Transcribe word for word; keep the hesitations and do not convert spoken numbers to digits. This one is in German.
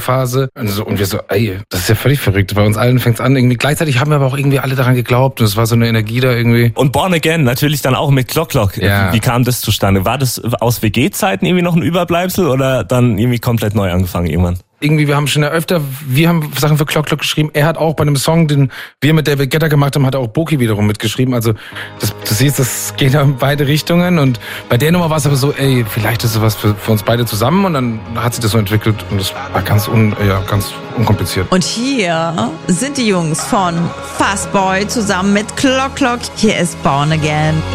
Phase. Also, und wir so, ey, das ist ja völlig verrückt. Bei uns allen fängt es an irgendwie. Gleichzeitig haben wir aber auch irgendwie alle daran geglaubt und es war so eine Energie da irgendwie. Und Born Again natürlich dann auch mit Clock Clock. Ja. Wie kam das zustande? War das aus W G-Zeiten irgendwie noch ein Überbleibsel oder dann irgendwie komplett neu angefangen irgendwann? Irgendwie, wir haben schon öfter, wir haben Sachen für Clock Clock geschrieben. Er hat auch bei einem Song, den wir mit David Guetta gemacht haben, hat auch Boki wiederum mitgeschrieben. Also das, du siehst, das geht in beide Richtungen. Und bei der Nummer war es aber so, ey, vielleicht ist sowas für, für uns beide zusammen. Und dann hat sich das so entwickelt und das war ganz, un, ja, ganz unkompliziert. Und hier sind die Jungs von Fastboy zusammen mit Clock Clock. Hier ist Born Again.